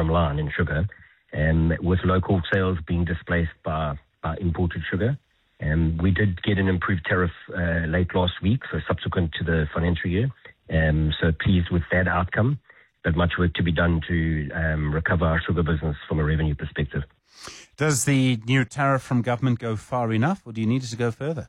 bottom line in sugar, with local sales being displaced by imported sugar. We did get an improved tariff late last week, so subsequent to the financial year. So pleased with that outcome, but much work to be done to recover our sugar business from a revenue perspective. Does the new tariff from government go far enough, or do you need it to go further?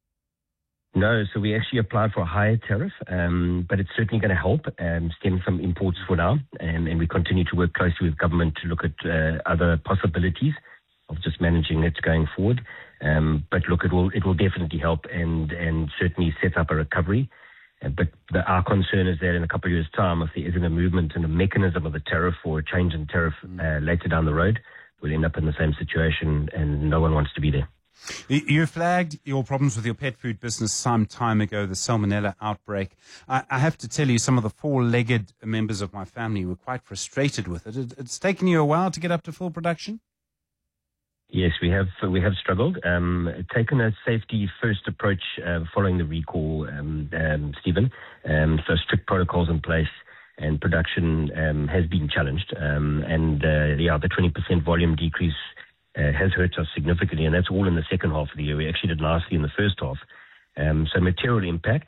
No, so we actually applied for a higher tariff, but it's certainly going to help stem some imports for now, and we continue to work closely with government to look at other possibilities of just managing it going forward. But look, it will definitely help and certainly set up a recovery. But our concern is that in a couple of years' time, if there isn't a movement in the mechanism of the tariff or a change in tariff later down the road, we'll end up in the same situation, and no one wants to be there. You flagged your problems with your pet food business some time ago, the salmonella outbreak. I have to tell you, some of the four-legged members of my family were quite frustrated with it. It's taken you a while to get up to full production? Yes, we have struggled. Taken a safety-first approach following the recall, Stephen. So strict protocols in place, and production has been challenged. The 20% volume decrease has hurt us significantly, and that's all in the second half of the year. We actually did nicely in the first half. So material impact.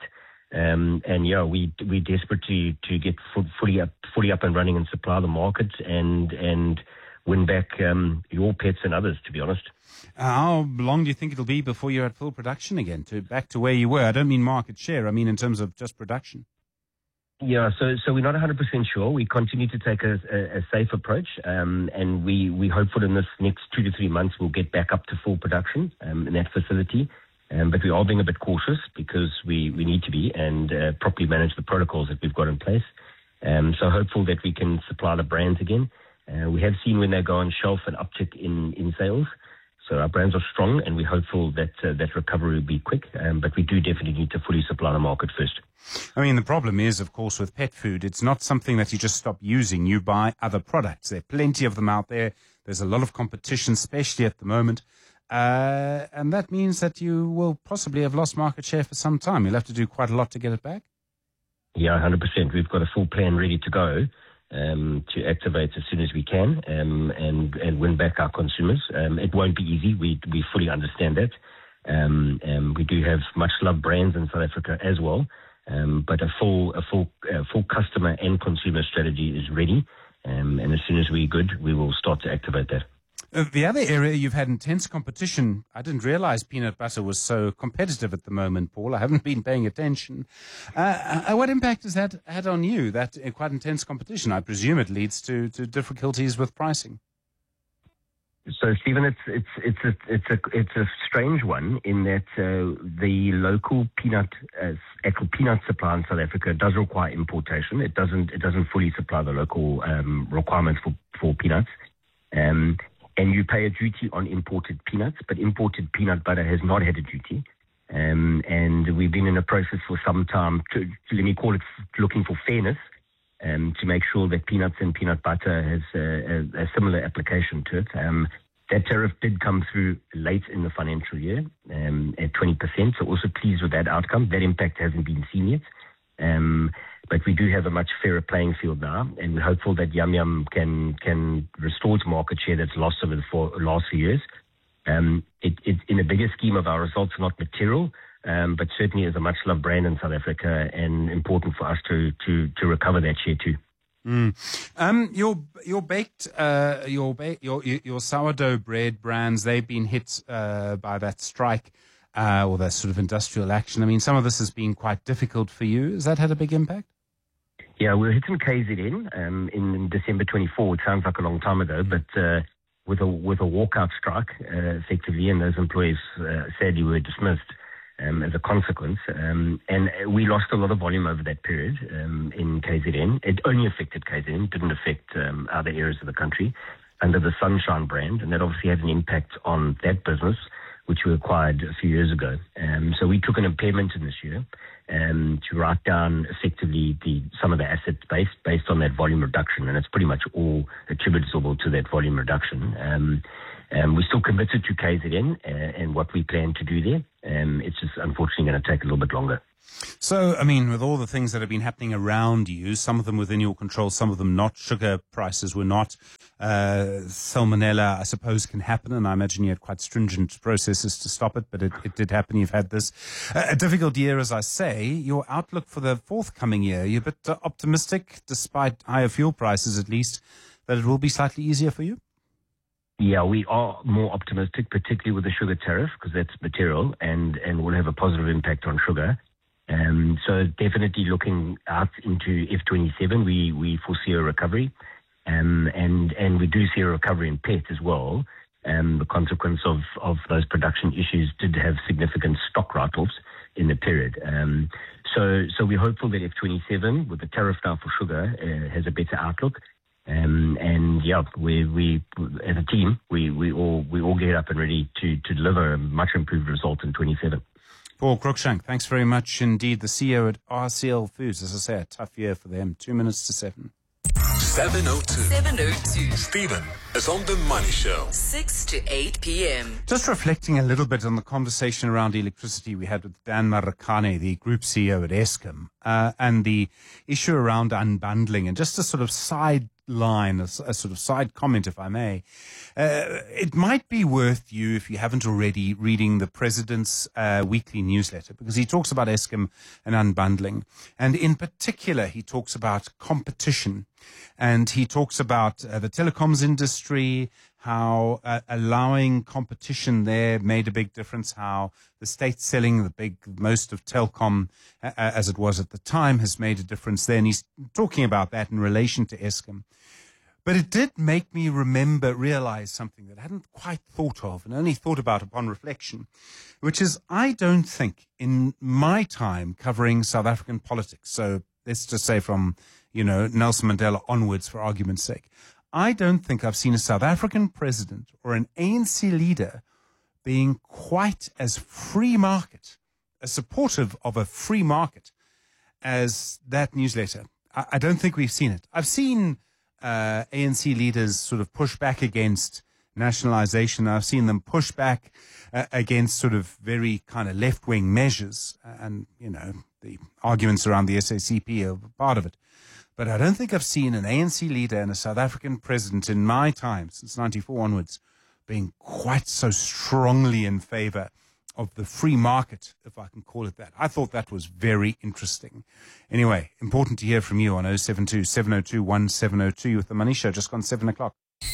We're desperate to get fully up and running and supply the market and win back your pets and others, to be honest. How long do you think it'll be before you're at full production again, back to where you were? I don't mean market share, I mean in terms of just production. Yeah, so we're not 100% sure. We continue to take a safe approach, and we hopeful in this next 2 to 3 months we'll get back up to full production in that facility. But we are being a bit cautious because we need to be and properly manage the protocols that we've got in place. So hopeful that we can supply the brands again. We have seen when they go on shelf an uptick in sales. So our brands are strong, and we're hopeful that that recovery will be quick. But we do definitely need to fully supply the market first. I mean, the problem is, of course, with pet food, it's not something that you just stop using. You buy other products. There are plenty of them out there. There's a lot of competition, especially at the moment. And that means that you will possibly have lost market share for some time. You'll have to do quite a lot to get it back. Yeah, 100%. We've got a full plan ready to go to activate as soon as we can and win back our consumers. It won't be easy. We fully understand that. We do have much loved brands in South Africa as well. But a full customer and consumer strategy is ready. And as soon as we're good, we will start to activate that. The other area you've had intense competition. I didn't realize peanut butter was so competitive at the moment, Paul. I haven't been paying attention. What impact has that had on you, that quite intense competition? I presume it leads to difficulties with pricing. So, Stephen, it's a strange one in that the local peanut supply in South Africa does require importation. It doesn't fully supply the local requirements for peanuts. And you pay a duty on imported peanuts, but imported peanut butter has not had a duty. And we've been in a process for some time to let me call it looking for fairness, to make sure that peanuts and peanut butter has a similar application to it. That tariff did come through late in the financial year at 20%, so also pleased with that outcome. That impact hasn't been seen yet. But we do have a much fairer playing field now, and we're hopeful that Yum Yum can restore its market share that's lost over the last few years. It in a bigger scheme of our results, not material, but certainly is a much loved brand in South Africa and important for us to recover that share too. Your baked, your sourdough bread brands, they've been hit by that strike or that sort of industrial action. I mean, some of this has been quite difficult for you. Has that had a big impact? Yeah, we were hit in KZN in December 24. It sounds like a long time ago, but with a walkout strike, effectively, and those employees sadly were dismissed as a consequence. And we lost a lot of volume over that period in KZN. It only affected KZN, didn't affect other areas of the country under the Sunshine brand, and that obviously had an impact on that business, which we acquired a few years ago. So we took an impairment in this year to write down effectively some of the assets based on that volume reduction, and it's pretty much all attributable to that volume reduction. We're still committed to KZN and what we plan to do there. It's just unfortunately going to take a little bit longer. So, I mean, with all the things that have been happening around you, some of them within your control, some of them not, sugar prices were not, salmonella, I suppose, can happen, and I imagine you had quite stringent processes to stop it, but it did happen. You've had this. A difficult year, as I say. Your outlook for the forthcoming year, you're a bit optimistic, despite higher fuel prices at least, that it will be slightly easier for you? Yeah, we are more optimistic, particularly with the sugar tariff, because that's material and will have a positive impact on sugar. So definitely looking out into F27, we foresee a recovery, and we do see a recovery in PET as well. The consequence of those production issues did have significant stock write-offs in the period. So we're hopeful that F27, with the tariff now for sugar, has a better outlook. And yeah, we as a team, we all get up and ready to deliver a much improved result in 27. Paul Cruikshank, thanks very much indeed. The CEO at RCL Foods. As I say, a tough year for them. 2 minutes to 7. 7:02. Stephen is on the Money Show. 6 to 8 p.m. Just reflecting a little bit on the conversation around electricity we had with Dan Marakane, the group CEO at Eskom, and the issue around unbundling, and just a sort of sideline, a sort of side comment, if I may. It might be worth you, if you haven't already, reading the President's weekly newsletter, because he talks about Eskom and unbundling. And in particular, he talks about competition. And he talks about the telecoms industry, how allowing competition there made a big difference, how the state selling most of Telkom, as it was at the time, has made a difference there. And he's talking about that in relation to Eskom. But it did make me realize something that I hadn't quite thought of and only thought about upon reflection, which is I don't think in my time covering South African politics, so let's just say from, Nelson Mandela onwards for argument's sake, I don't think I've seen a South African president or an ANC leader being quite as free market, as supportive of a free market as that newsletter. I don't think we've seen it. I've seen ANC leaders sort of push back against nationalization. I've seen them push back against sort of very kind of left-wing measures, and, the arguments around the SACP are part of it. But I don't think I've seen an ANC leader and a South African president in my time, since 94 onwards, being quite so strongly in favor of the free market, if I can call it that. I thought that was very interesting. Anyway, important to hear from you on 072-702-1702 with The Money Show, just gone 7 o'clock.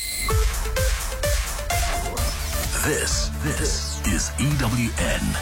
This is EWN.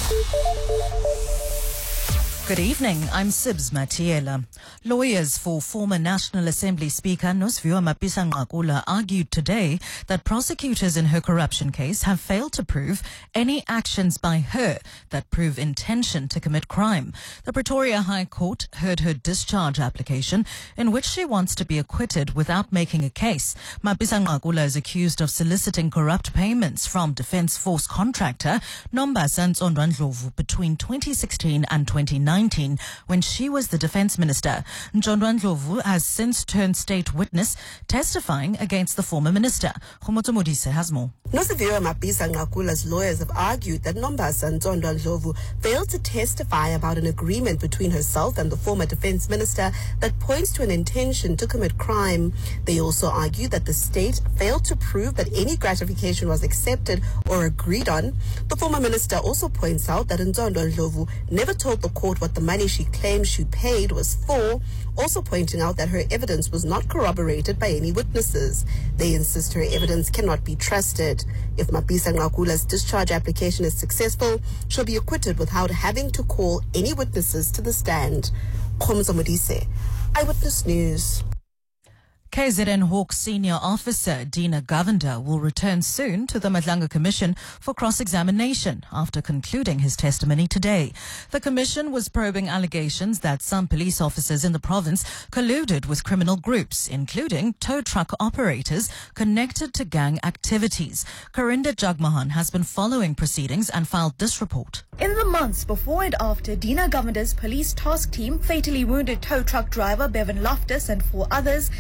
Good evening, I'm Sibs Matiela. Lawyers for former National Assembly Speaker Nosiviwe Mapisa-Nqakula argued today that prosecutors in her corruption case have failed to prove any actions by her that prove intention to commit crime. The Pretoria High Court heard her discharge application, in which she wants to be acquitted without making a case. Mapisa-Nqakula is accused of soliciting corrupt payments from Defence Force contractor Nombasa Ntsondwa-Ndlovu between 2016 and 2019. When she was the defense minister. Ntsondwa-Ndlovu has since turned state witness, testifying against the former minister. Khomotso Modise has more. Nosiviwe Mapisa-Nqakula's lawyers have argued that Nombasa Ntsondwa-Ndlovu failed to testify about an agreement between herself and the former defense minister that points to an intention to commit crime. They also argue that the state failed to prove that any gratification was accepted or agreed on. The former minister also points out that Ntsondwa-Ndlovu never told the court what the money she claims she paid was for, also pointing out that her evidence was not corroborated by any witnesses. They insist her evidence cannot be trusted. If Mapisa-Nqakula's discharge application is successful, she'll be acquitted without having to call any witnesses to the stand. Khomotso Modise, Eyewitness News. KZN Hawk senior officer Dina Govender will return soon to the Madlanga Commission for cross-examination after concluding his testimony today. The commission was probing allegations that some police officers in the province colluded with criminal groups, including tow truck operators connected to gang activities. Karinda Jagmohan has been following proceedings and filed this report. In the months before and after Dina Govender's police task team fatally wounded tow truck driver Bevan Loftus and 4 others, Govender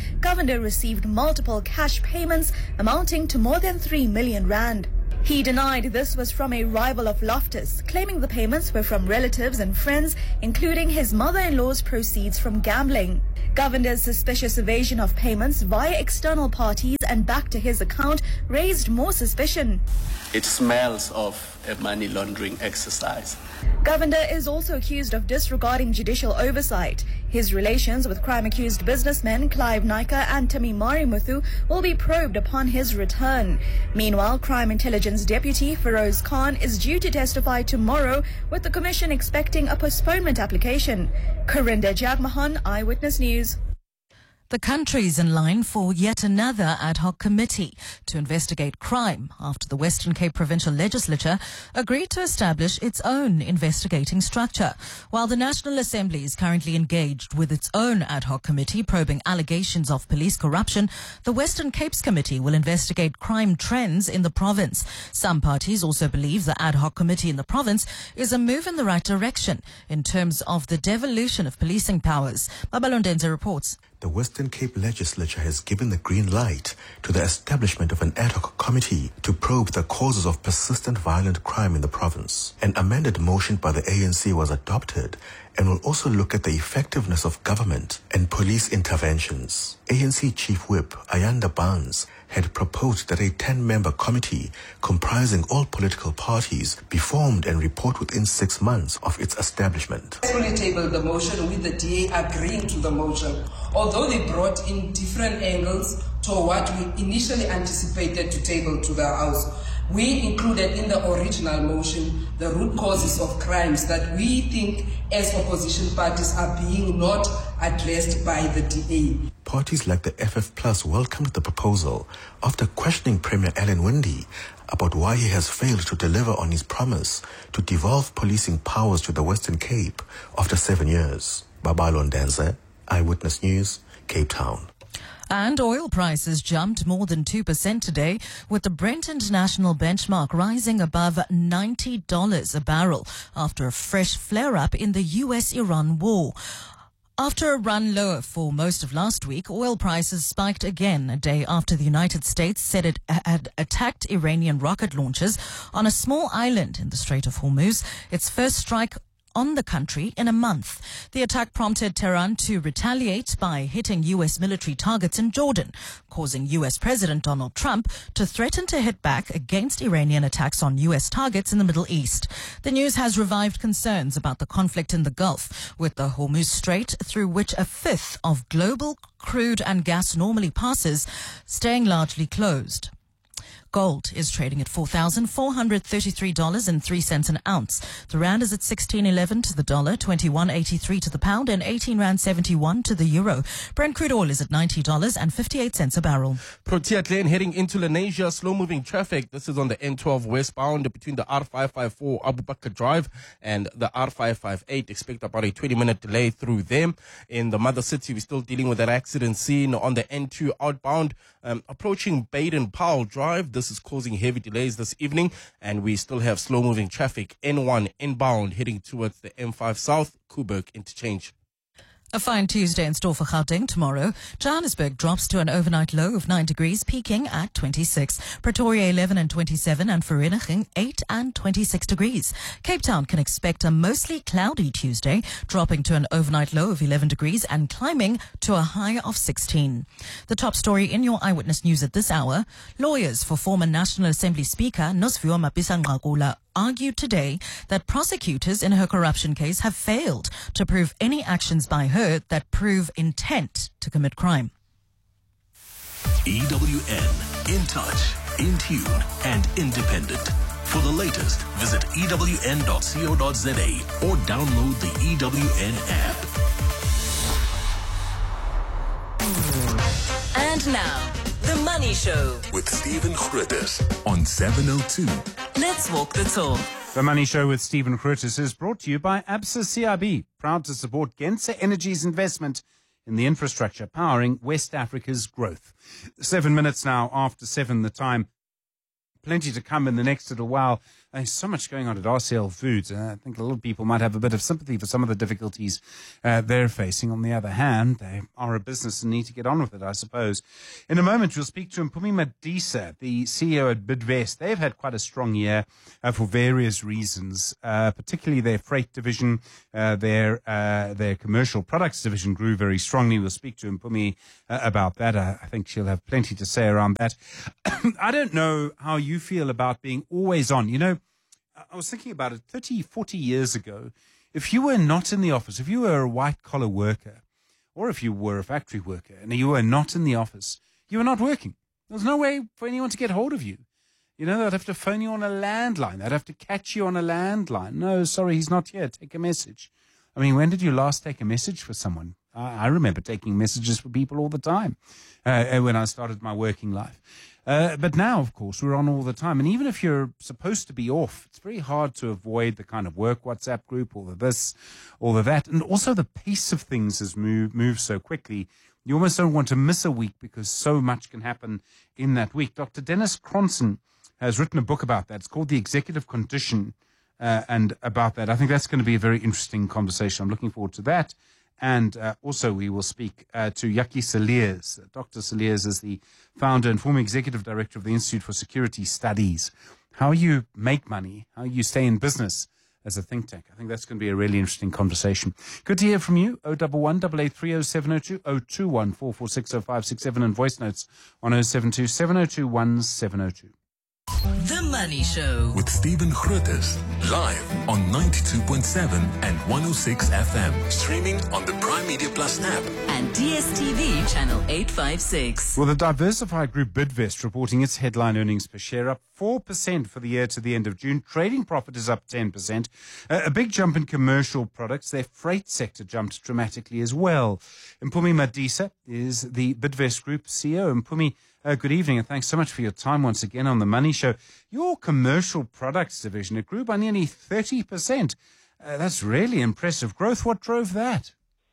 Govender received multiple cash payments amounting to more than 3 million rand. He denied this was from a rival of Loftus, claiming the payments were from relatives and friends, including his mother-in-law's proceeds from gambling. Govender's suspicious evasion of payments via external parties and back to his account raised more suspicion. It smells of a money laundering exercise. Govender is also accused of disregarding judicial oversight. His relations with crime-accused businessmen Clive Naika and Tamimari Muthu will be probed upon his return. Meanwhile, Crime Intelligence Deputy Feroz Khan is due to testify tomorrow, with the Commission expecting a postponement application. Karinda Jagmohan, Eyewitness News. The country's in line for yet another ad hoc committee to investigate crime after the Western Cape Provincial Legislature agreed to establish its own investigating structure. While the National Assembly is currently engaged with its own ad hoc committee probing allegations of police corruption, the Western Cape's committee will investigate crime trends in the province. Some parties also believe the ad hoc committee in the province is a move in the right direction in terms of the devolution of policing powers. Babalondenze reports. The Western Cape Legislature has given the green light to the establishment of an ad hoc committee to probe the causes of persistent violent crime in the province. An amended motion by the ANC was adopted and will also look at the effectiveness of government and police interventions. ANC Chief Whip Ayanda Barnes had proposed that a 10-member committee comprising all political parties be formed and report within 6 months of its establishment. I fully tabled the motion with the DA agreeing to the motion, although they brought in different angles to what we initially anticipated to table to the House. We included in the original motion the root causes of crimes that we think as opposition parties are being not addressed by the DA. Parties like the FF Plus welcomed the proposal after questioning Premier Alan Winde about why he has failed to deliver on his promise to devolve policing powers to the Western Cape after 7 years. Babalondenze, Eyewitness News, Cape Town. And oil prices jumped more than 2% today, with the Brent International benchmark rising above $90 a barrel after a fresh flare-up in the US-Iran war. After a run lower for most of last week, oil prices spiked again a day after the United States said it had attacked Iranian rocket launchers on a small island in the Strait of Hormuz, its first strike on the country in a month. The attack prompted Tehran to retaliate by hitting U.S. military targets in Jordan, causing U.S. President Donald Trump to threaten to hit back against Iranian attacks on U.S. targets in the Middle East. The news has revived concerns about the conflict in the Gulf, with the Hormuz Strait, through which a fifth of global crude and gas normally passes, staying largely closed. Gold is trading at $4,433.03 an ounce. The rand is at 16.11 to the dollar, 21.83 to the pound, and 18.71 to the euro. Brent crude oil is at $90.58 a barrel. Protea Glen heading into Lenasia, slow-moving traffic. This is on the N12 westbound between the R554 Abu Bakr Drive and the R558. Expect about a 20-minute delay through them. In the mother city, we're still dealing with that accident scene on the N2 outbound, approaching Baden-Powell Drive. This is causing heavy delays this evening, and we still have slow-moving traffic. N1 inbound heading towards the M5 South, Koeberg interchange. A fine Tuesday in store for Gauteng tomorrow. Johannesburg drops to an overnight low of 9 degrees, peaking at 26. Pretoria 11 and 27, and Vereeniging 8 and 26 degrees. Cape Town can expect a mostly cloudy Tuesday, dropping to an overnight low of 11 degrees and climbing to a high of 16. The top story in your Eyewitness News at this hour: lawyers for former National Assembly Speaker Nosiviwe Mapisa-Nqakula argued today that prosecutors in her corruption case have failed to prove any actions by her that prove intent to commit crime. EWN, in touch, in tune, and independent. For the latest, visit ewn.co.za or download the EWN app. And now, The Money Show with Stephen Grootes on 702. Let's walk the talk. The Money Show with Stephen Grootes is brought to you by Absa CIB, proud to support Gense Energy's investment in the infrastructure powering West Africa's growth. 7 minutes now after 7 the time. Plenty to come in the next little while. There's so much going on at RCL Foods, and I think a lot of people might have a bit of sympathy for some of the difficulties they're facing. On the other hand, they are a business and need to get on with it, I suppose. In a moment, we'll speak to Mpumi Madisa, the CEO at Bidvest. They've had quite a strong year for various reasons, particularly their freight division, their commercial products division grew very strongly. We'll speak to Mpumi about that. I think she'll have plenty to say around that. I don't know how you feel about being always on. You know, I was thinking about it 30, 40 years ago. If you were not in the office, if you were a white-collar worker, or if you were a factory worker and you were not in the office, you were not working. There was no way for anyone to get hold of you. You know, they'd have to phone you on a landline. They'd have to catch you on a landline. No, sorry, he's not here. Take a message. I mean, when did you last take a message for someone? I remember taking messages for people all the time when I started my working life. But now, of course, we're on all the time. And even if you're supposed to be off, it's very hard to avoid the kind of work WhatsApp group, all of this, all of that. And also the pace of things has moved so quickly. You almost don't want to miss a week because so much can happen in that week. Dr. Dennis Cronson has written a book about that. It's called The Executive Condition, and about that. I think that's going to be a very interesting conversation. I'm looking forward to that. And also we will speak to Yaki Saliers. Dr. Saliers is the founder and former executive director of the Institute for Security Studies. How you make money, how you stay in business as a think tank. I think that's going to be a really interesting conversation. Good to hear from you. 011 883 0702 021 446 0567 and voice notes on 072 702 1702. The Money Show with Stephen Grootes, live on 92.7 and 106 FM. Streaming on the Prime Media Plus app. And DSTV channel 856. Well, the diversified group Bidvest reporting its headline earnings per share up 4% for the year to the end of June. Trading profit is up 10%. A big jump in commercial products. Their freight sector jumped dramatically as well. Mpumi Madisa is the Bidvest Group CEO. Mpumi, good evening, and thanks so much for your time once again on The Money Show. Your commercial products division, it grew by nearly 30%. That's really impressive growth. What drove that?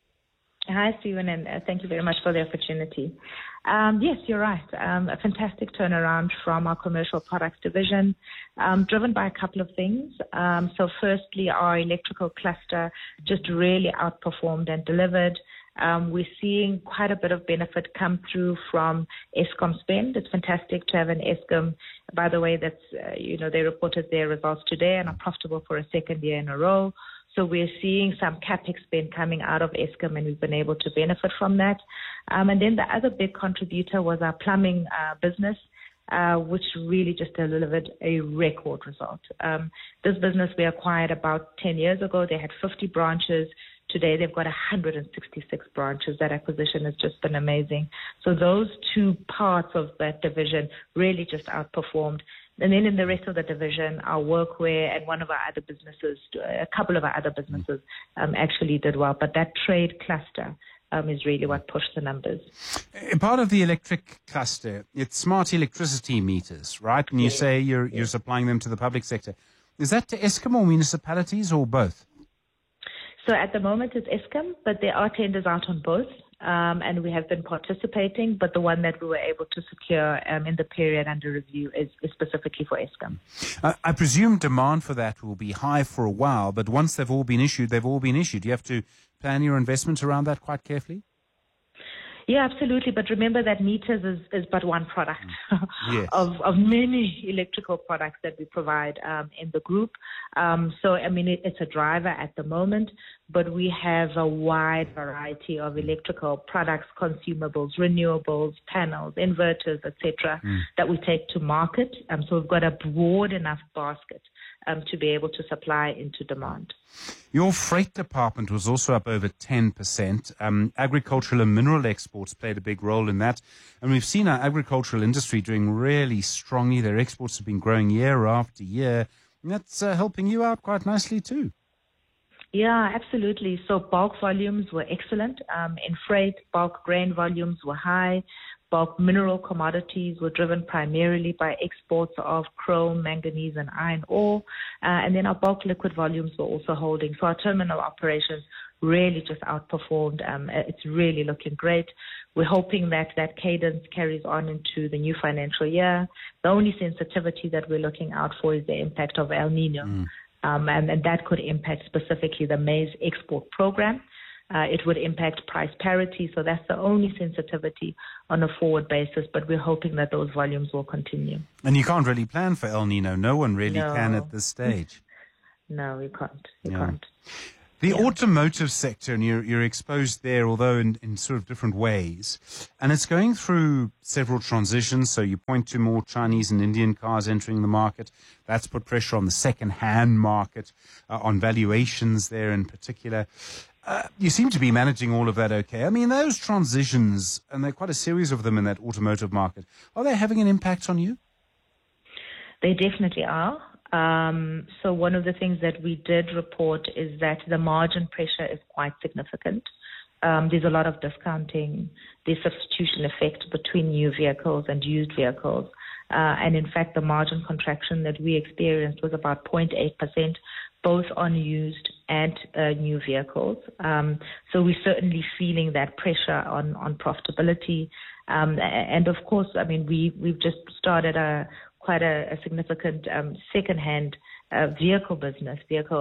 Hi, Stephen, and thank you very much for the opportunity. Yes, you're right. A fantastic turnaround from our commercial products division, driven by a couple of things. So firstly, our electrical cluster just really outperformed and delivered. We're seeing quite a bit of benefit come through from Eskom spend. It's fantastic to have an Eskom, by the way, that's, they reported their results today and are profitable for a second year in a row. So we're seeing some CapEx spend coming out of Eskom, and we've been able to benefit from that. And then the other big contributor was our plumbing business, which really just delivered a record result. This business we acquired about 10 years ago. They had 50 branches. Today, they've got 166 branches. That acquisition has just been amazing. So those two parts of that division really just outperformed. And then in the rest of the division, our workwear and one of our other businesses, a couple of our other businesses actually did well. But that trade cluster is really what pushed the numbers. Part of the electric cluster, it's smart electricity meters, right? And you say you're supplying them to the public sector. Is that to Eskom or municipalities or both? So at the moment it's Eskom, but there are tenders out on both, and we have been participating, but the one that we were able to secure in the period under review is specifically for Eskom. I presume demand for that will be high for a while, but once they've all been issued, they've all been issued. You have to plan your investment around that quite carefully? Yeah, absolutely. But remember that meters is but one product Yes. of many electrical products that we provide in the group. So, I mean, it's a driver at the moment, but we have a wide variety of electrical products, consumables, renewables, panels, inverters, etc., that we take to market. So we've got a broad enough basket to be able to supply into demand. Your freight department was also up over 10%. Agricultural and mineral exports played a big role in that. And we've seen our agricultural industry doing really strongly. Their exports have been growing year after year. And that's helping you out quite nicely too. Yeah, absolutely. So bulk volumes were excellent. In freight, bulk grain volumes were high. Bulk mineral commodities were driven primarily by exports of chrome, manganese, and iron ore. And then our bulk liquid volumes were also holding. So our terminal operations really just outperformed. It's really looking great. We're hoping that that cadence carries on into the new financial year. The only sensitivity that we're looking out for is the impact of El Nino. And that could impact specifically the maize export program. It would impact price parity. So that's the only sensitivity on a forward basis. But we're hoping that those volumes will continue. And you can't really plan for El Nino. No one really can at this stage. No, we can't. We can't. The automotive sector, and you're exposed there, although in sort of different ways, and it's going through several transitions. So you point to more Chinese and Indian cars entering the market. That's put pressure on the second-hand market, on valuations there in particular. You seem to be managing all of that okay. I mean, those transitions, and there are quite a series of them in that automotive market, are they having an impact on you? They definitely are. So one of the things that we did report is that the margin pressure is quite significant. There's a lot of discounting, there's substitution effect between new vehicles and used vehicles. And in fact, the margin contraction that we experienced was about 0.8%, both on used and new vehicles. So we're certainly feeling that pressure on profitability. And of course, I mean, we've just started quite a significant second-hand vehicle business,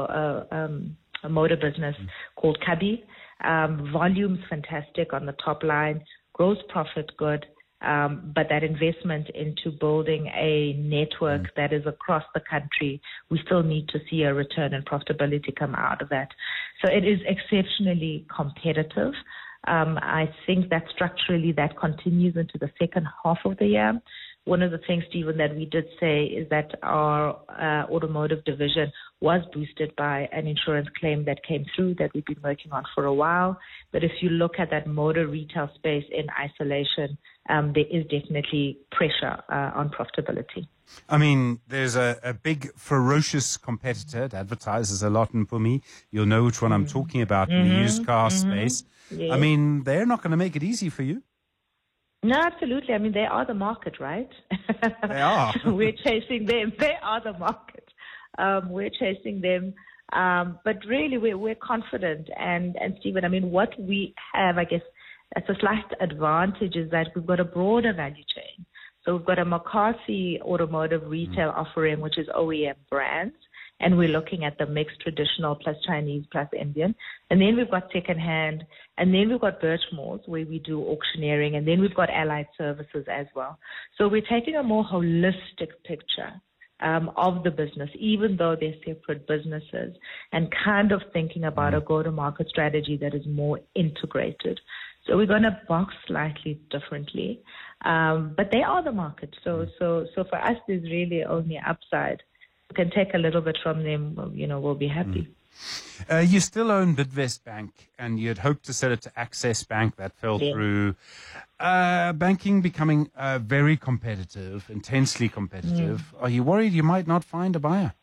a motor business called Kabi. Volumes fantastic on the top line, gross profit good, but that investment into building a network that is across the country, we still need to see a return in profitability come out of that. So it is exceptionally competitive. I think that structurally that continues into the second half of the year. One of the things, Stephen, that we did say is that our automotive division was boosted by an insurance claim that came through that we've been working on for a while. But if you look at that motor retail space in isolation, there is definitely pressure on profitability. I mean, there's a big, ferocious competitor that advertises a lot in Mpumi. You'll know which one I'm talking about in the used car space. Yes. I mean, they're not going to make it easy for you. No, absolutely. I mean, they are the market, right? They are. We're chasing them. They are the market. We're chasing them. But really, we're confident. And Stephen, I mean, what we have, I guess, as a slight advantage is that we've got a broader value chain. So we've got a McCarthy automotive retail offering, which is OEM brands. And we're looking at the mixed traditional plus Chinese plus Indian. And then we've got secondhand. And then we've got Birchmore's where we do auctioneering. And then we've got allied services as well. So we're taking a more holistic picture of the business, even though they're separate businesses, and kind of thinking about a go-to-market strategy that is more integrated. So we're going to box slightly differently. But they are the market. So for us, there's really only upside. Can take a little bit from them, we'll be happy. You still own Bidvest Bank, and you'd hoped to sell it to Access Bank. That fell through. Banking becoming very competitive, intensely competitive. Are you worried you might not find a buyer?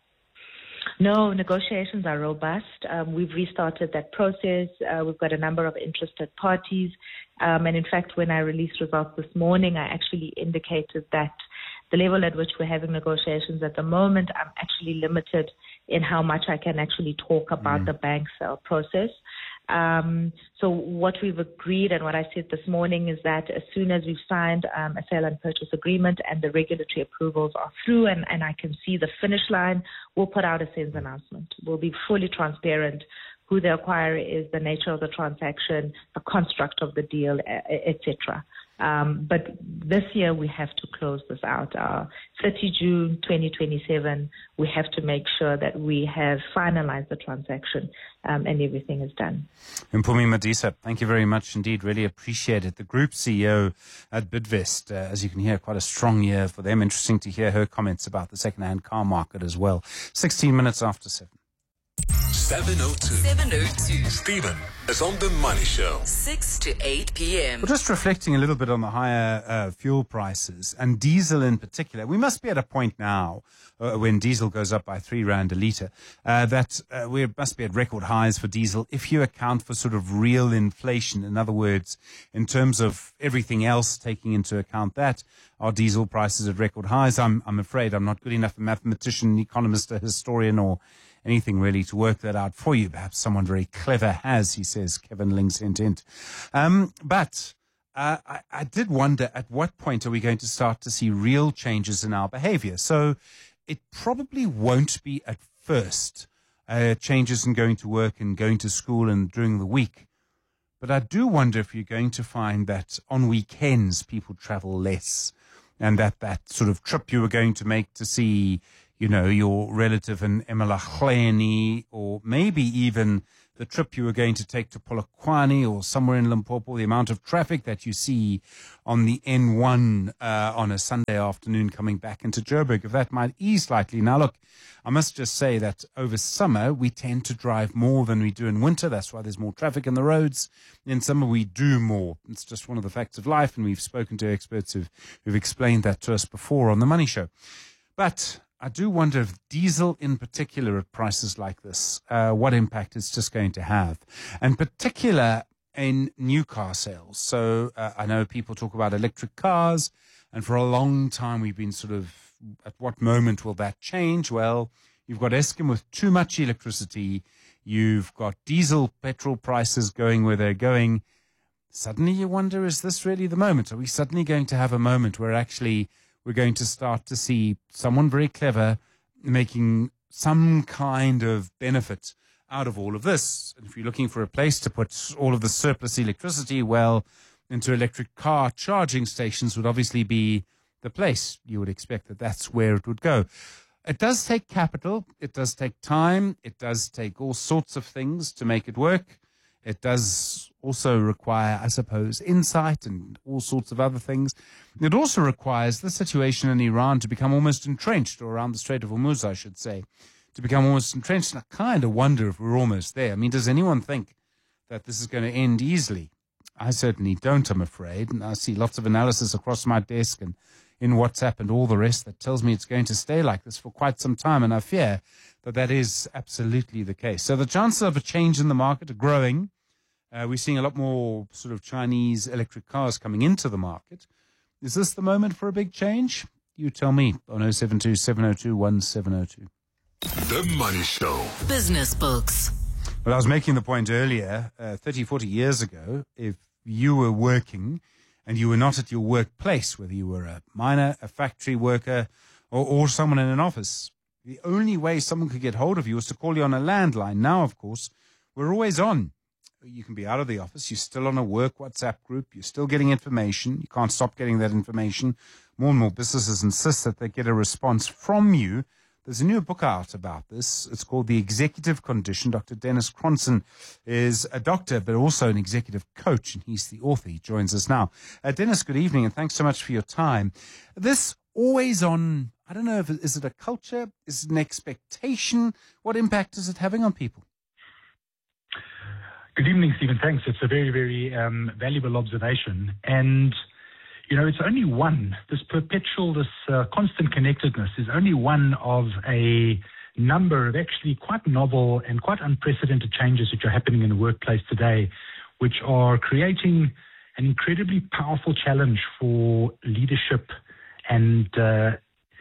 No, negotiations are robust. We've restarted that process. We've got a number of interested parties. And in fact, when I released results this morning, I actually indicated that the level at which we're having negotiations at the moment, I'm actually limited in how much I can actually talk about the bank sale process. So what we've agreed and what I said this morning is that as soon as we've signed a sale and purchase agreement and the regulatory approvals are through and I can see the finish line, we'll put out a SENS announcement. We'll be fully transparent who the acquirer is, the nature of the transaction, the construct of the deal, etc. But this year we have to close this out. 30 June 2027, we have to make sure that we have finalized the transaction and everything is done. Mpumi Madisa, thank you very much indeed. Really appreciate it. The Group CEO at Bidvest, as you can hear, quite a strong year for them. Interesting to hear her comments about the second-hand car market as well. 16 minutes after 7. 7:02. Stephen is on The Money Show. 6 to 8 p.m. Well, just reflecting a little bit on the higher fuel prices and diesel in particular. We must be at a point now when diesel goes up by 3 rand a litre that we must be at record highs for diesel if you account for sort of real inflation. In other words, in terms of everything else, taking into account that, are diesel prices at record highs? I'm afraid I'm not good enough a mathematician, economist, a historian, or anything really to work that out for you. Perhaps someone very clever has, he says, Kevin Ling sent in. But I did wonder at what point are we going to start to see real changes in our behavior. So it probably won't be at first changes in going to work and going to school and during the week. But I do wonder if you're going to find that on weekends people travel less, and that sort of trip you were going to make to see, you know, your relative in eMalahleni, or maybe even the trip you were going to take to Polokwane or somewhere in Limpopo, the amount of traffic that you see on the N1 on a Sunday afternoon coming back into Joburg, if that might ease slightly. Now, look, I must just say that over summer, we tend to drive more than we do in winter. That's why there's more traffic in the roads. In summer, we do more. It's just one of the facts of life, and we've spoken to experts who've explained that to us before on the Money Show. But I do wonder if diesel in particular at prices like this, what impact it's just going to have, and particular in new car sales. So I know people talk about electric cars, and for a long time we've been sort of, at what moment will that change? Well, you've got Eskom with too much electricity. You've got diesel, petrol prices going where they're going. Suddenly you wonder, is this really the moment? Are we suddenly going to have a moment where actually we're going to start to see someone very clever making some kind of benefit out of all of this? And if you're looking for a place to put all of the surplus electricity, well, into electric car charging stations would obviously be the place. You would expect that that's where it would go. It does take capital. It does take time. It does take all sorts of things to make it work. It does also require, I suppose, insight and all sorts of other things. It also requires the situation in Iran to become almost entrenched, or around the Strait of Hormuz, I should say, to become almost entrenched. And I kind of wonder if we're almost there. I mean, does anyone think that this is going to end easily? I certainly don't, I'm afraid. And I see lots of analysis across my desk and in WhatsApp and all the rest that tells me it's going to stay like this for quite some time. And I fear that that is absolutely the case. So the chances of a change in the market are growing. We're seeing a lot more sort of Chinese electric cars coming into the market. Is this the moment for a big change? You tell me on 072 702 1702. The Money Show. Business Books. Well, I was making the point earlier, 30, 40 years ago, if you were working and you were not at your workplace, whether you were a miner, a factory worker, or someone in an office, the only way someone could get hold of you was to call you on a landline. Now, of course, we're always on. You can be out of the office. You're still on a work WhatsApp group. You're still getting information. You can't stop getting that information. More and more businesses insist that they get a response from you. There's a new book out about this. It's called The Executive Condition. Dr. Dennis Cronson is a doctor, but also an executive coach, and he's the author. He joins us now. Dennis, good evening, and thanks so much for your time. This always on, I don't know, is it a culture? Is it an expectation? What impact is it having on people? Good evening, Stephen. Thanks. It's a very, very valuable observation. And, you know, it's only one, this constant connectedness is only one of a number of actually quite novel and quite unprecedented changes which are happening in the workplace today, which are creating an incredibly powerful challenge for leadership and the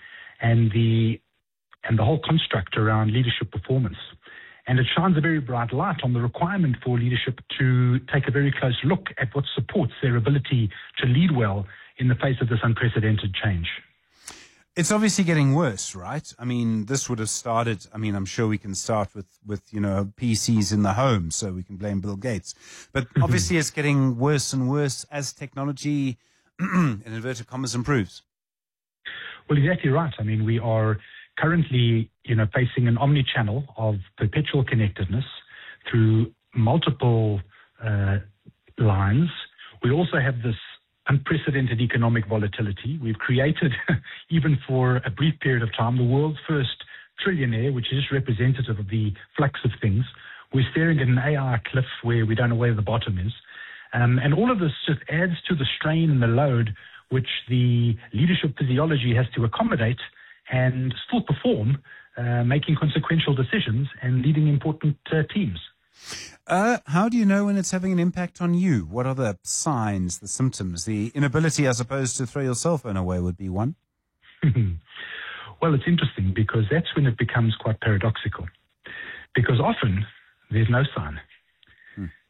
whole construct around leadership performance. And it shines a very bright light on the requirement for leadership to take a very close look at what supports their ability to lead well in the face of this unprecedented change. It's obviously getting worse, right? I mean, this would have started, I'm sure we can start with PCs in the home, so we can blame Bill Gates. But obviously it's getting worse and worse as technology, in inverted commas, improves. Well, exactly right. I mean, we are currently, facing an omni-channel of perpetual connectedness through multiple lines. We also have this unprecedented economic volatility. We've created, even for a brief period of time, the world's first trillionaire, which is representative of the flux of things. We're staring at an AI cliff where we don't know where the bottom is. And all of this just adds to the strain and the load which the leadership physiology has to accommodate and still perform, making consequential decisions and leading important teams. How do you know when it's having an impact on you? What are the signs, the symptoms? The inability, as opposed to throw your cell phone away, would be one. Well, it's interesting because that's when it becomes quite paradoxical. Because often there's no sign.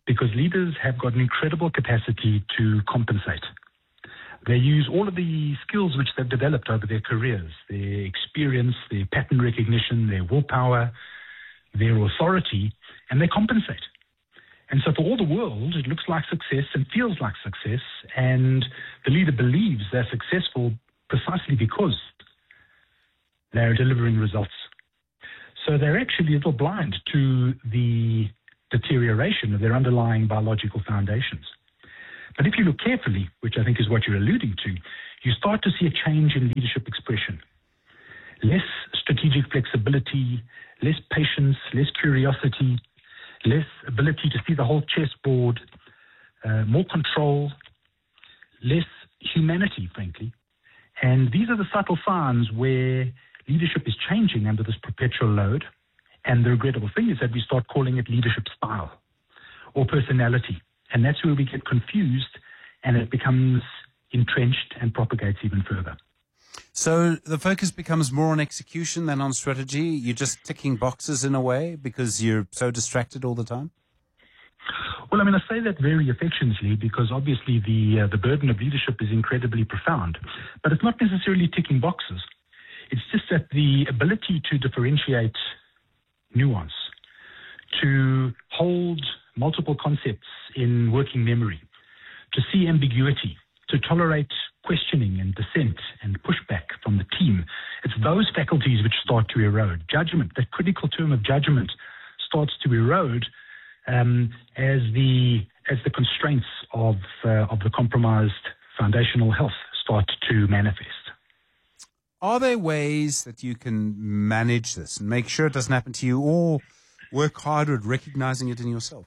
because leaders have got an incredible capacity to compensate. They use all of the skills which they've developed over their careers, their experience, their pattern recognition, their willpower, their authority, and they compensate. And so for all the world, it looks like success and feels like success, and the leader believes they're successful precisely because they're delivering results. So they're actually a little blind to the deterioration of their underlying biological foundations. But if you look carefully, which I think is what you're alluding to, you start to see a change in leadership expression. Less strategic flexibility, less patience, less curiosity, less ability to see the whole chessboard, more control, less humanity, frankly. And these are the subtle signs where leadership is changing under this perpetual load. And the regrettable thing is that we start calling it leadership style or personality. And that's where we get confused and it becomes entrenched and propagates even further. So the focus becomes more on execution than on strategy? You're just ticking boxes in a way because you're so distracted all the time? Well, I mean, I say that very affectionately because obviously the burden of leadership is incredibly profound. But it's not necessarily ticking boxes. It's just that the ability to differentiate nuance, to hold multiple concepts in working memory, to see ambiguity, to tolerate questioning and dissent and pushback from the team. It's those faculties which start to erode. Judgment, that critical term of judgment, starts to erode as the constraints of the compromised foundational health start to manifest. Are there ways that you can manage this and make sure it doesn't happen to you, or work harder at recognizing it in yourself?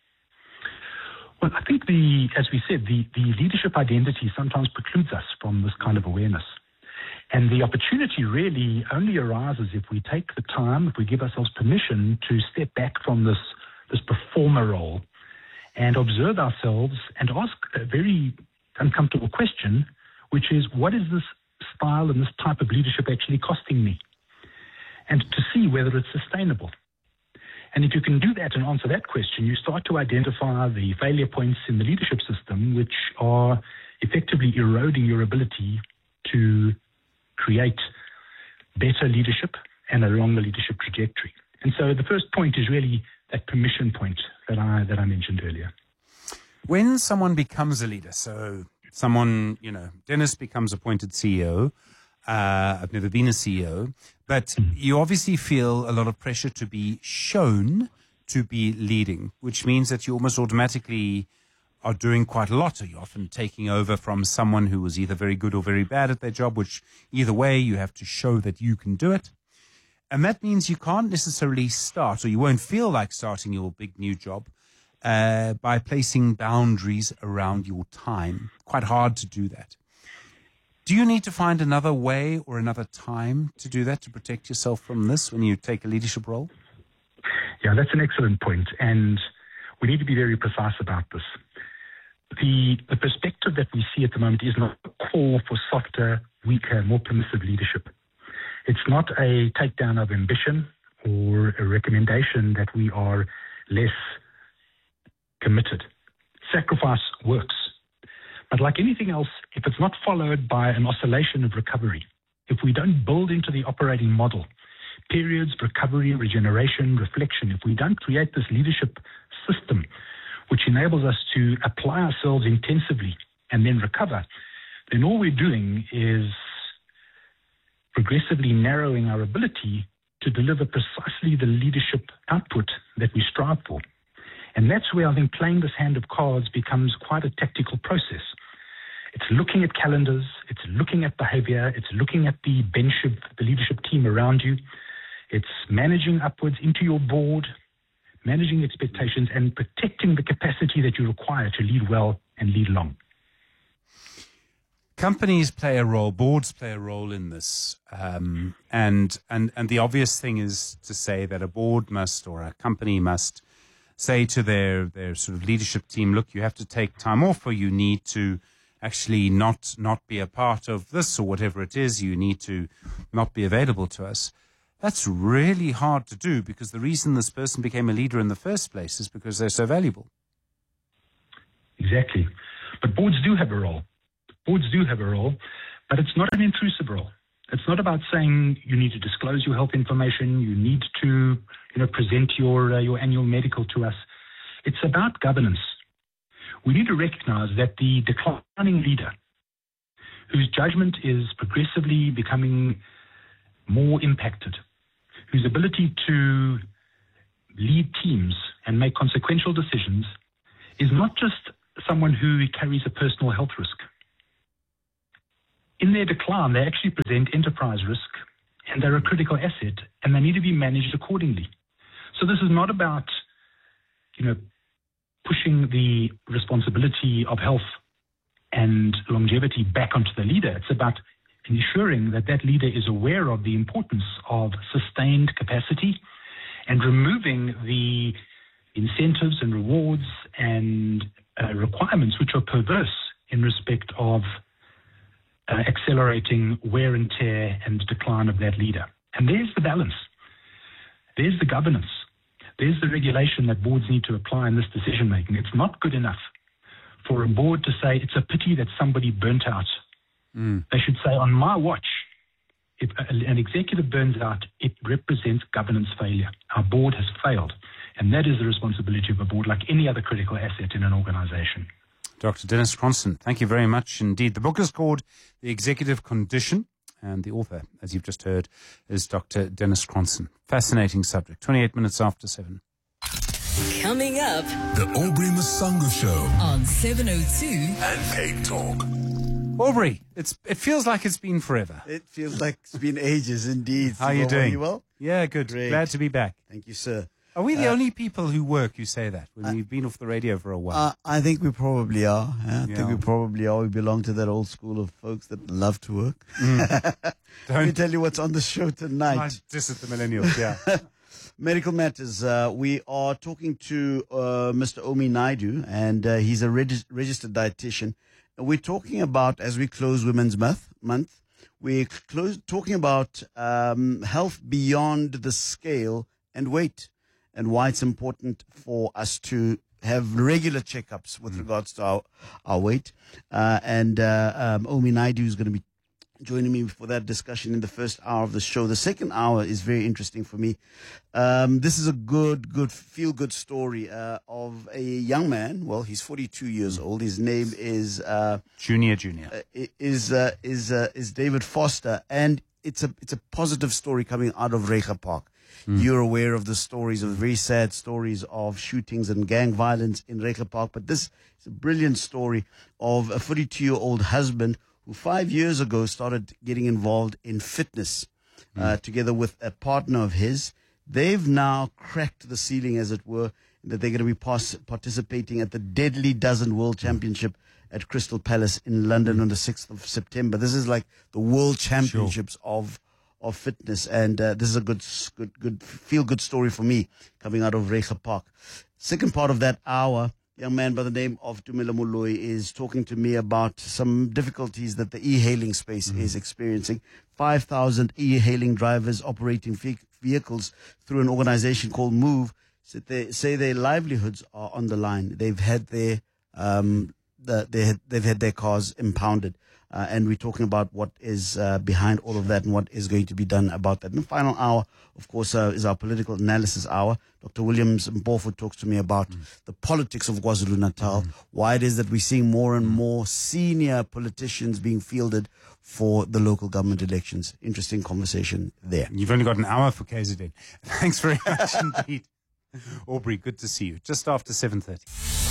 Well, I think as we said, the leadership identity sometimes precludes us from this kind of awareness. And the opportunity really only arises if we take the time, if we give ourselves permission to step back from this performer role and observe ourselves and ask a very uncomfortable question, which is, what is this style and this type of leadership actually costing me? And to see whether it's sustainable. And if you can do that and answer that question, you start to identify the failure points in the leadership system which are effectively eroding your ability to create better leadership and along the leadership trajectory. And so the first point is really that permission point that I mentioned earlier. When someone becomes a leader, so someone, Dennis becomes appointed CEO. I've never been a CEO, but you obviously feel a lot of pressure to be shown to be leading, which means that you almost automatically are doing quite a lot. You're often taking over from someone who was either very good or very bad at their job, which either way you have to show that you can do it. And that means you can't necessarily start, or you won't feel like starting your big new job by placing boundaries around your time. Quite hard to do that. Do you need to find another way or another time to do that, to protect yourself from this when you take a leadership role? Yeah, that's an excellent point, and we need to be very precise about this. The perspective that we see at the moment is not a call for softer, weaker, more permissive leadership. It's not a takedown of ambition or a recommendation that we are less committed. Sacrifice works. But like anything else, if it's not followed by an oscillation of recovery, if we don't build into the operating model periods of recovery, regeneration, reflection, if we don't create this leadership system which enables us to apply ourselves intensively and then recover, then all we're doing is progressively narrowing our ability to deliver precisely the leadership output that we strive for. And that's where I think playing this hand of cards becomes quite a tactical process. It's looking at calendars, it's looking at behavior, it's looking at the bench of the leadership team around you. It's managing upwards into your board, managing expectations, and protecting the capacity that you require to lead well and lead long. Companies play a role, boards play a role in this. And the obvious thing is to say that a board must, or a company must, say to their sort of leadership team, look, you have to take time off, or you need to actually not be a part of this, or whatever it is, you need to not be available to us. That's really hard to do, because the reason this person became a leader in the first place is because they're so valuable. Exactly. But boards do have a role. Boards do have a role, but it's not an intrusive role. It's not about saying you need to disclose your health information, you need to, present your annual medical to us. It's about governance. We need to recognize that the declining leader, whose judgment is progressively becoming more impacted, whose ability to lead teams and make consequential decisions is not just someone who carries a personal health risk. In their decline, they actually present enterprise risk, and they're a critical asset, and they need to be managed accordingly. So this is not about, pushing the responsibility of health and longevity back onto the leader. It's about ensuring that that leader is aware of the importance of sustained capacity and removing the incentives and rewards and requirements which are perverse in respect of accelerating wear and tear and decline of that leader. And there's the balance. There's the governance. There's the regulation that boards need to apply in this decision making. It's not good enough for a board to say it's a pity that somebody burnt out. They should say, on my watch, if an executive burns out, it represents governance failure. Our board has failed. And that is the responsibility of a board, like any other critical asset in an organization. Dr. Dennis Cronson, thank you very much indeed. The book is called The Executive Condition, and the author, as you've just heard, is Dr. Dennis Cronson. Fascinating subject. 28 minutes after 7. Coming up, The Aubrey Masango Show on 702 and Cape Talk. Aubrey, it feels like it's been forever. It feels like it's been ages indeed. How are you doing? Are you well? Yeah, good. Great. Glad to be back. Thank you, sir. Are we the only people who say that when we've been off the radio for a while? I think we probably are. I Yeah. think we probably are. We belong to that old school of folks that love to work. Let me tell you what's on the show tonight. Just at the millennials, yeah. Medical Matters. We are talking to Mr. Omi Naidu, and he's a registered dietitian. And we're talking about, as we close Women's Month, we're talking about health beyond the scale and weight, and why it's important for us to have regular checkups with regards to our weight. And Omi Naidu is going to be joining me for that discussion in the first hour of the show. The second hour is very interesting for me. This is a good feel-good story of a young man. Well, he's 42 years old. His name is Junior. Is David Foster, and it's a positive story coming out of Reiger Park. You're aware of the stories, of very sad stories of shootings and gang violence in Reiger Park, but this is a brilliant story of a 42-year-old husband who 5 years ago started getting involved in fitness together with a partner of his. They've now cracked the ceiling, as it were, that they're going to be participating at the Deadly Dozen World Championship at Crystal Palace in London on the 6th of September. This is like the World Championships of fitness, and this is a good feel-good story for me coming out of Reiger Park. Second part of that hour, young man by the name of Tumela Moloi is talking to me about some difficulties that the e-hailing space is experiencing. 5,000 e-hailing drivers operating vehicles through an organization called Move say their livelihoods are on the line. They've had their they've had their cars impounded. And we're talking about what is behind all of that and what is going to be done about that. And the final hour, of course, is our political analysis hour. Dr. Williams Mpofu talks to me about the politics of KwaZulu-Natal, why it is that we're seeing more and more senior politicians being fielded for the local government elections. Interesting conversation there. You've only got an hour for KZN. Thanks very much indeed. Aubrey, good to see you. Just after 7:30.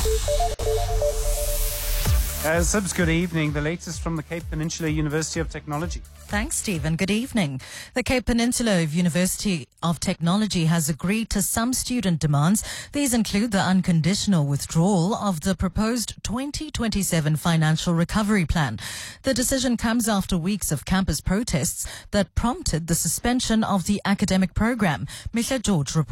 Sibs, good evening. The latest from the Cape Peninsula University of Technology. Thanks, Stephen. Good evening. The Cape Peninsula University of Technology has agreed to some student demands. These include the unconditional withdrawal of the proposed 2027 financial recovery plan. The decision comes after weeks of campus protests that prompted the suspension of the academic program. Misha George reports.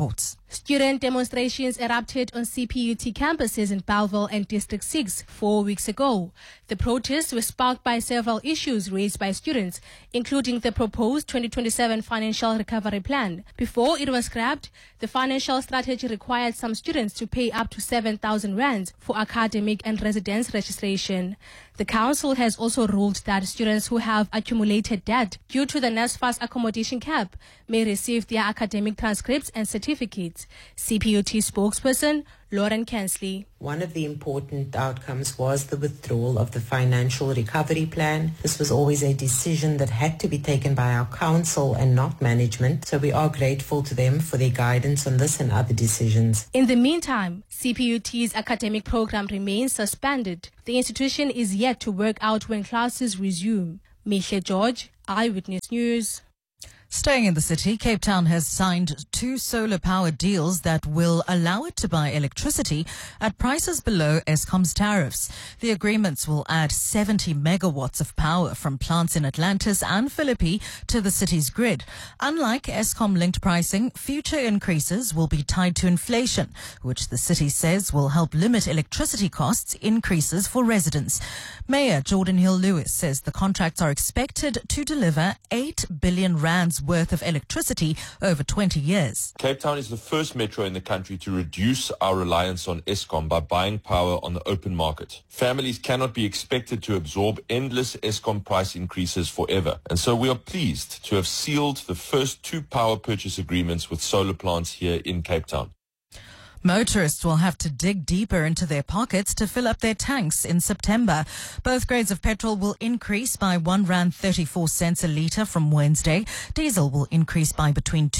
Student demonstrations erupted on CPUT campuses in Bellville and District 6 4 weeks ago. The protests were sparked by several issues raised by students, including the proposed 2027 Financial Recovery Plan. Before it was scrapped, the financial strategy required some students to pay up to 7,000 rands for academic and residence registration. The council has also ruled that students who have accumulated debt due to the NSFAS accommodation cap may receive their academic transcripts and certificates. CPUT spokesperson Lauren Kensley. One of the important outcomes was the withdrawal of the financial recovery plan. This was always a decision that had to be taken by our council and not management, so we are grateful to them for their guidance on this and other decisions. In the meantime, CPUT's academic program remains suspended. The institution is yet to work out when classes resume. Misha George, Eyewitness News. Staying in the city, Cape Town has signed 2 solar power deals that will allow it to buy electricity at prices below Eskom's tariffs. The agreements will add 70 megawatts of power from plants in Atlantis and Philippi to the city's grid. Unlike Eskom-linked pricing, future increases will be tied to inflation, which the city says will help limit electricity costs increases for residents. Mayor Jordan Hill-Lewis says the contracts are expected to deliver 8 billion rands worth of electricity over 20 years. Cape Town is the first metro in the country to reduce our reliance on Eskom by buying power on the open market. Families cannot be expected to absorb endless Eskom price increases forever. And so we are pleased to have sealed the first 2 power purchase agreements with solar plants here in Cape Town. Motorists will have to dig deeper into their pockets to fill up their tanks in September. Both grades of petrol will increase by R1.34 a litre from Wednesday. Diesel will increase by between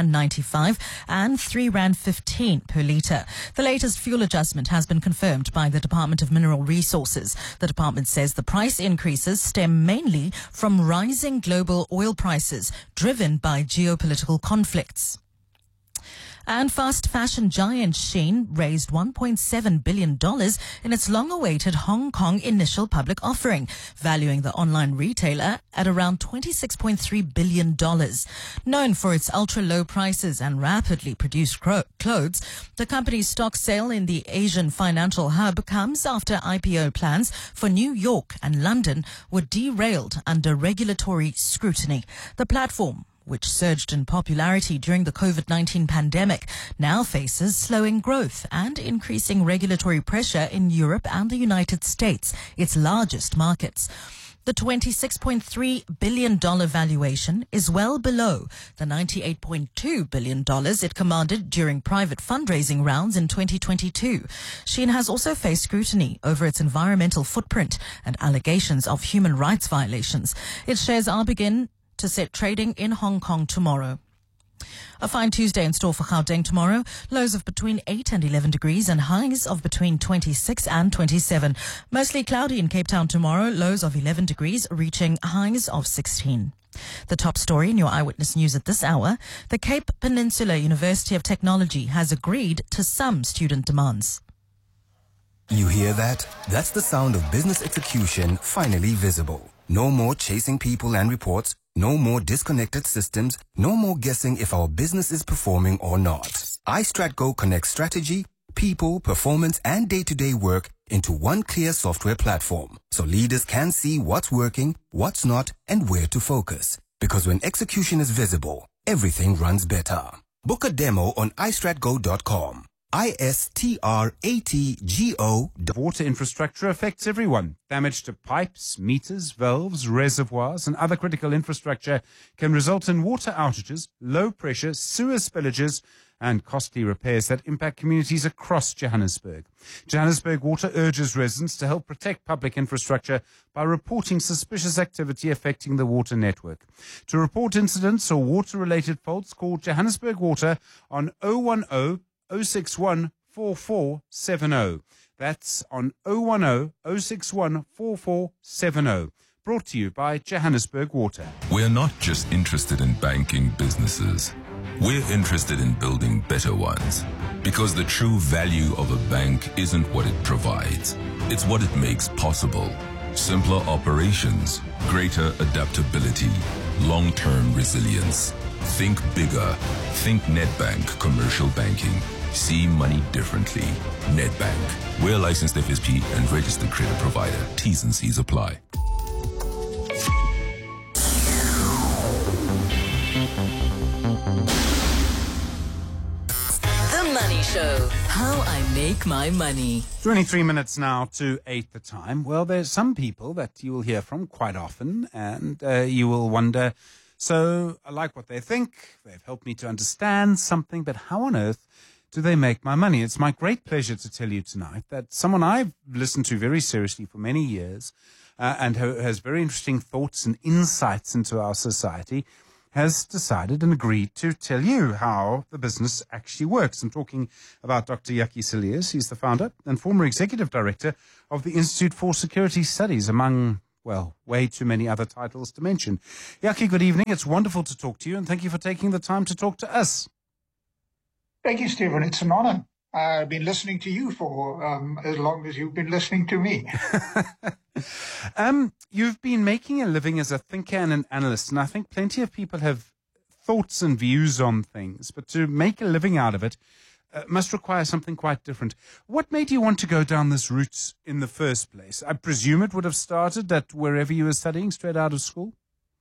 R2.95 and R3.15 per litre. The latest fuel adjustment has been confirmed by the Department of Mineral Resources. The department says the price increases stem mainly from rising global oil prices driven by geopolitical conflicts. And fast fashion giant Shein raised $1.7 billion in its long-awaited Hong Kong initial public offering, valuing the online retailer at around $26.3 billion. Known for its ultra-low prices and rapidly produced clothes, the company's stock sale in the Asian financial hub comes after IPO plans for New York and London were derailed under regulatory scrutiny. The platform, which surged in popularity during the COVID-19 pandemic, now faces slowing growth and increasing regulatory pressure in Europe and the United States, its largest markets. The $26.3 billion valuation is well below the $98.2 billion it commanded during private fundraising rounds in 2022. Shein has also faced scrutiny over its environmental footprint and allegations of human rights violations. Its shares are begin to set trading in Hong Kong tomorrow. A fine Tuesday in store for Gauteng tomorrow. Lows of between 8 and 11 degrees and highs of between 26 and 27. Mostly cloudy in Cape Town tomorrow. Lows of 11 degrees reaching highs of 16. The top story in your Eyewitness News at this hour. The Cape Peninsula University of Technology has agreed to some student demands. You hear that? That's the sound of business execution finally visible. No more chasing people and reports. No more disconnected systems. No more guessing if our business is performing or not. iStratGo connects strategy, people, performance, and day-to-day work into one clear software platform, so leaders can see what's working, what's not, and where to focus. Because when execution is visible, everything runs better. Book a demo on iStratGo.com. iStratgo. Water infrastructure affects everyone. Damage to pipes, meters, valves, reservoirs, and other critical infrastructure can result in water outages, low pressure, sewer spillages, and costly repairs that impact communities across Johannesburg. Johannesburg Water urges residents to help protect public infrastructure by reporting suspicious activity affecting the water network. To report incidents or water-related faults, call Johannesburg Water on 010 061 4470. That's on 010 061 4470. Brought to you by Johannesburg Water. We're not just interested in banking businesses. We're interested in building better ones. Because the true value of a bank isn't what it provides. It's what it makes possible. Simpler operations, greater adaptability, long-term resilience. Think bigger. Think Nedbank Commercial Banking. See money differently. Nedbank. We're a licensed FSP and registered credit provider. T's and C's apply. The Money Show. How I make my money. 23 minutes now to 8 the time. Well, there's some people that you will hear from quite often, and you will wonder, so I like what they think. They've helped me to understand something, but how on earth do they make my money? It's my great pleasure to tell you tonight that someone I've listened to very seriously for many years and who has very interesting thoughts and insights into our society has decided and agreed to tell you how the business actually works. I'm talking about Dr. Jakkie Cilliers. He's the founder and former executive director of the Institute for Security Studies, among, well, way too many other titles to mention. Jakkie, good evening. It's wonderful to talk to you, and thank you for taking the time to talk to us. Thank you, Stephen. It's an honor. I've been listening to you for as long as you've been listening to me. You've been making a living as a thinker and an analyst, and I think plenty of people have thoughts and views on things, but to make a living out of it must require something quite different. What made you want to go down this route in the first place? I presume it would have started at wherever you were studying, straight out of school?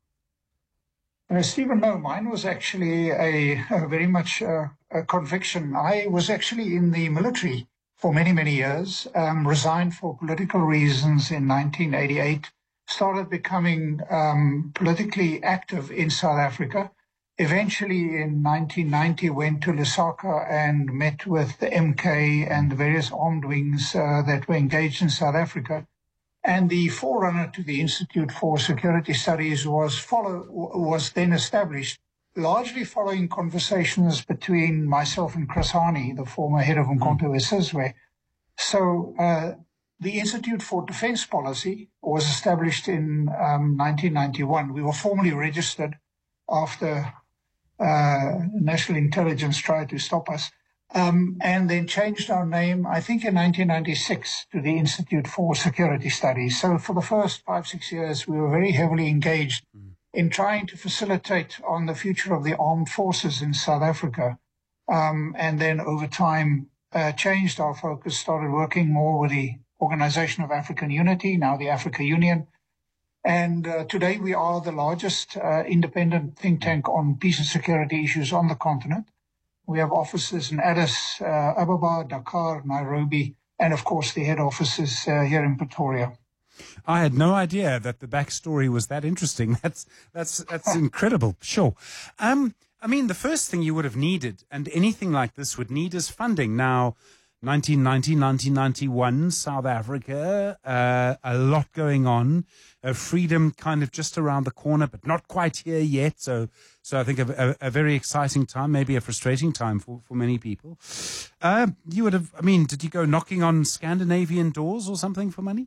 Stephen, no, mine was actually a very much a conviction. I was actually in the military for many, many years, resigned for political reasons in 1988, started becoming politically active in South Africa. Eventually, in 1990, went to Lusaka and met with the MK and the various armed wings that were engaged in South Africa. And the forerunner to the Institute for Security Studies was then established, largely following conversations between myself and Chris Hani, the former head of Umkhonto weSizwe. So the Institute for Defence Policy was established in 1991. We were formally registered after National Intelligence tried to stop us. And then changed our name, I think, in 1996 to the Institute for Security Studies. So for the first 5-6 years, we were very heavily engaged in trying to facilitate on the future of the armed forces in South Africa. And then over time, changed our focus, started working more with the Organization of African Unity, now the Africa Union. And today we are the largest independent think tank on peace and security issues on the continent. We have offices in Addis Ababa, Dakar, Nairobi, and of course the head office is here in Pretoria. I had no idea that the backstory was that interesting. That's incredible. Sure. I mean, the first thing you would have needed, and anything like this would need, is funding. Now, 1990, 1991, South Africa, a lot going on, freedom kind of just around the corner, but not quite here yet. So I think a very exciting time, maybe a frustrating time for many people. You would have, I mean, did you go knocking on Scandinavian doors or something for money?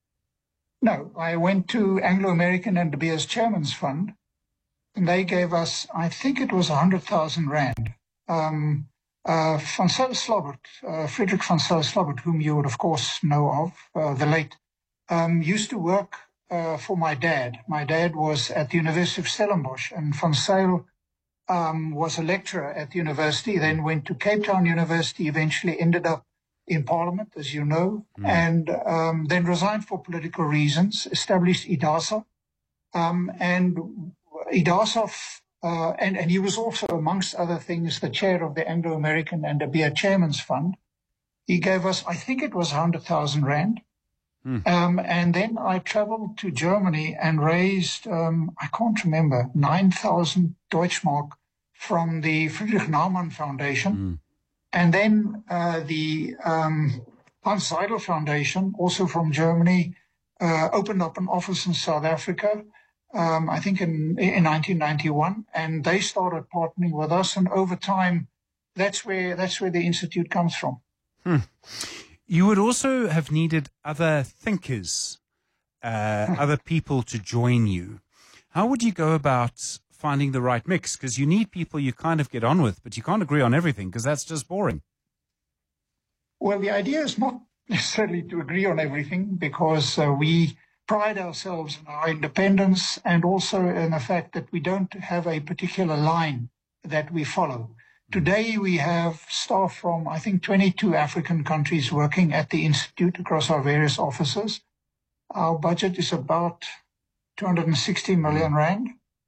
No, I went to Anglo-American and De Beers Chairman's Fund, and they gave us, I think it was 100,000 Rand. Van Zyl-Slabbert, Frederick van Zyl-Slabbert, whom you would of course know of, the late, used to work for my dad. My dad was at the University of Stellenbosch, and Van Zyl was a lecturer at the university, then went to Cape Town University, eventually ended up in Parliament, as you know, and then resigned for political reasons, established IDASA, and IDASA, and he was also, amongst other things, the chair of the Anglo-American and De Beers Chairman's Fund. He gave us, I think it was 100,000 Rand. And then I traveled to Germany and raised, I can't remember, 9,000 Deutschmark from the Friedrich Naumann Foundation. And then the Hans Seidel Foundation, also from Germany, opened up an office in South Africa, I think in 1991, and they started partnering with us. And over time, that's where the Institute comes from. You would also have needed other thinkers, other people to join you. How would you go about finding the right mix? Because you need people you kind of get on with, but you can't agree on everything because that's just boring. Well, the idea is not necessarily to agree on everything, because we pride ourselves in our independence and also in the fact that we don't have a particular line that we follow. Today we have staff from, I think, 22 African countries working at the Institute across our various offices. Our budget is about 260 million rand.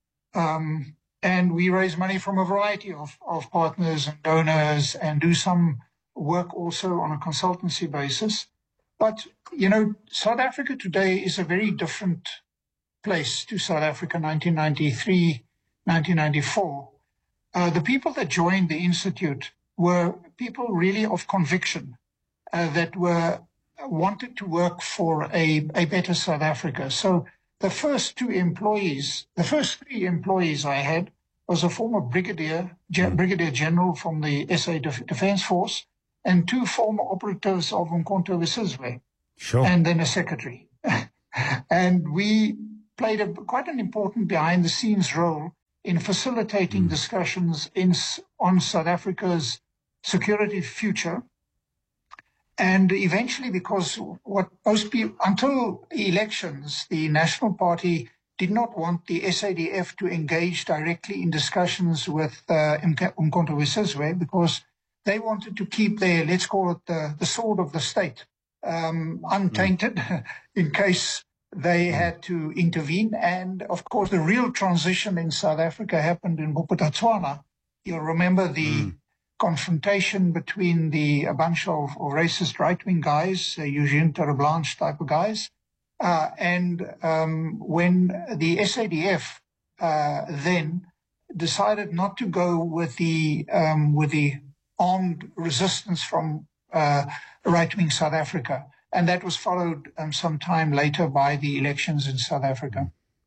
And we raise money from a variety of partners and donors and do some work also on a consultancy basis. But, you know, South Africa today is a very different place to South Africa 1993, 1994. The people that joined the Institute were people really of conviction that wanted to work for a better South Africa. So the first three employees I had was a former brigadier general from the SA Defence Force and two former operatives of Umkhonto we Sizwe, and then a secretary. And we played quite an important behind-the-scenes role in facilitating discussions on South Africa's security future. And eventually, because what most people, until elections, the National Party did not want the SADF to engage directly in discussions with Umkhonto we Sizwe because they wanted to keep their, let's call it the sword of the state, untainted in case they had to intervene. And of course, the real transition in South Africa happened in Bophuthatswana. You'll remember the confrontation between a bunch of racist right-wing guys, Eugene Terreblanche type of guys, and when the SADF then decided not to go with the armed resistance from right-wing South Africa. And that was followed some time later by the elections in South Africa.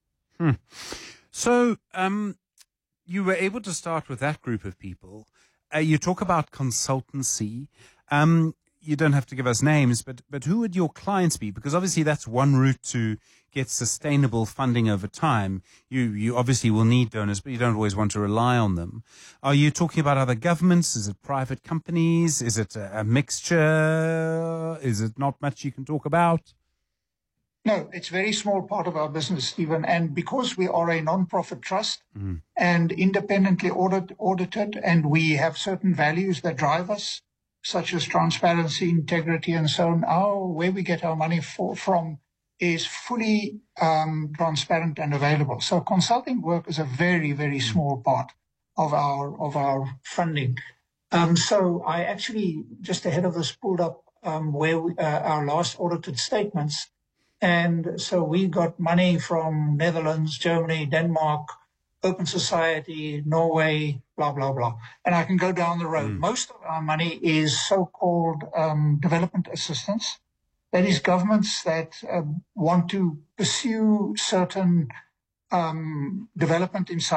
So you were able to start with that group of people. You talk about consultancy. You don't have to give us names, but who would your clients be? Because obviously that's one route to get sustainable funding over time. You obviously will need donors, but you don't always want to rely on them. Are you talking about other governments? Is it private companies? Is it a mixture? Is it not much you can talk about? No, it's a very small part of our business, Stephen. And because we are a non-profit trust and independently audited, and we have certain values that drive us, such as transparency, integrity, and so on, where we get our money from is fully transparent and available. So consulting work is a very, very small part of our funding. So I actually, just ahead of this, pulled up our last audited statements. And so we got money from Netherlands, Germany, Denmark, Open Society, Norway, blah, blah, blah. And I can go down the road. Most of our money is so-called development assistance. That is governments that want to pursue certain development in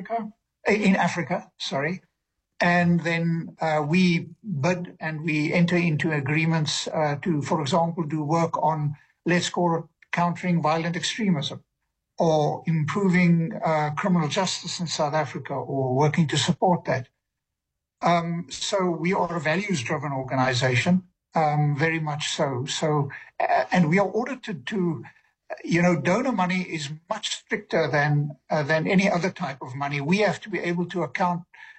Africa. And then we bid and we enter into agreements to, for example, do work on, let's call it, countering violent extremism, or improving criminal justice in South Africa, or working to support that. So we are a values-driven organization, very much so. And we are audited to, donor money is much stricter than any other type of money. We have to be able to account.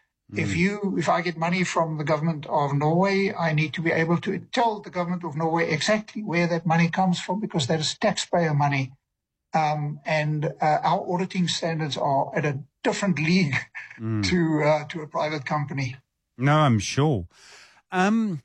If I get money from the government of Norway, I need to be able to tell the government of Norway exactly where that money comes from, because that is taxpayer money. And our auditing standards are at a different league to a private company. No, I'm sure. I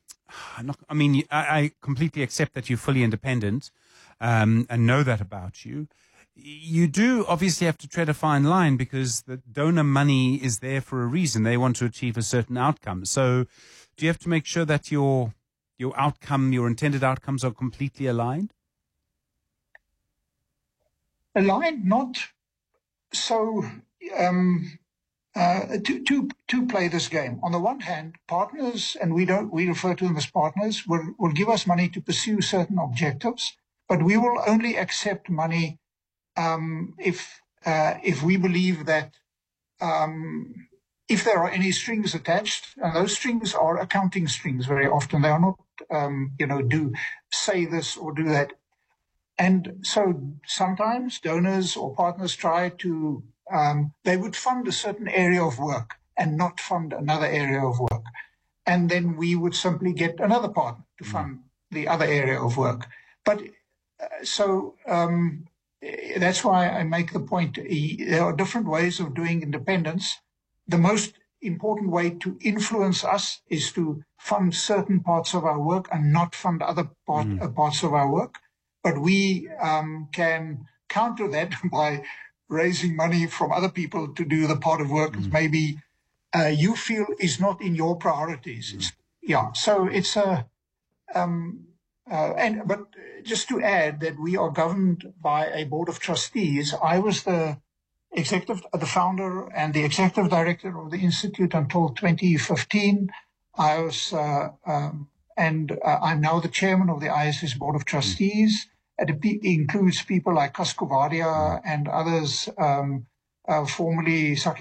completely accept that you're fully independent and know that about you. You do obviously have to tread a fine line, because the donor money is there for a reason. They want to achieve a certain outcome. So do you have to make sure that your intended outcomes are completely aligned? Aligned, not so to play this game. On the one hand, partners, and we refer to them as partners, will give us money to pursue certain objectives, but we will only accept money if we believe that if there are any strings attached, and those strings are accounting strings very often, they are not, do say this or do that. And so sometimes donors or partners try to, they would fund a certain area of work and not fund another area of work. And then we would simply get another partner to fund the other area of work. But that's why I make the point, there are different ways of doing independence. The most important way to influence us is to fund certain parts of our work and not fund other parts of our work. But we can counter that by raising money from other people to do the part of work that maybe you feel is not in your priorities. So it's but just to add that we are governed by a board of trustees. I was the founder and the executive director of the Institute until 2015. I'm now the chairman of the ISS board of trustees. It includes people like Kaskovadia and others, formerly Saki